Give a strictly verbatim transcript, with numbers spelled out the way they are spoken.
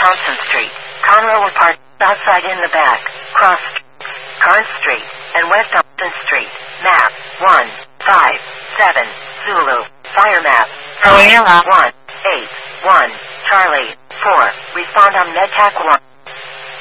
Thompson Street. Conroe were parked outside in the back. Cross Carnes Street and West Austin Street. Map one five seven Zulu. Fire map Royala one eight one Charlie four. Respond on MedTac one.